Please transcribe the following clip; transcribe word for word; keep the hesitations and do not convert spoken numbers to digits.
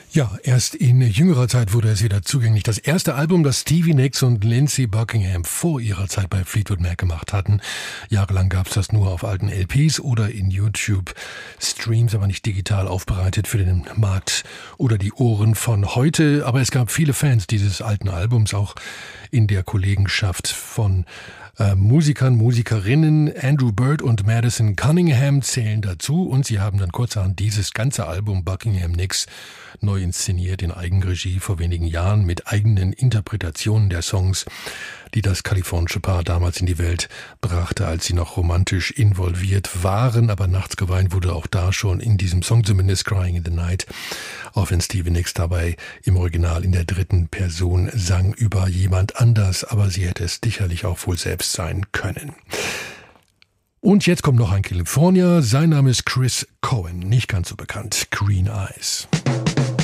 Ja, erst in jüngerer Zeit wurde es wieder zugänglich. Das erste Album, das Stevie Nicks und Lindsey Buckingham vor ihrer Zeit bei Fleetwood Mac gemacht hatten. Jahrelang gab es das nur auf alten L Ps oder in YouTube-Streams, aber nicht digital aufbereitet für den Markt oder die Ohren von heute. Aber es gab viele Fans dieses alten Albums, auch in der Kollegenschaft von äh, Musikern, Musikerinnen. Andrew Bird und Madison Cunningham zählen dazu und sie haben dann kurzerhand dieses ganze Album Buckingham Nicks neu inszeniert in Eigenregie vor wenigen Jahren mit eigenen Interpretationen der Songs, die das kalifornische Paar damals in die Welt brachte, als sie noch romantisch involviert waren. Aber nachts geweint wurde auch da schon in diesem Song, zumindest Crying in the Night, auch wenn Stevie Nicks dabei im Original in der dritten Person sang über jemand anders, aber sie hätte es sicherlich auch wohl selbst sein können. Und jetzt kommt noch ein Californier, sein Name ist Chris Cohen, nicht ganz so bekannt, Green Eyes.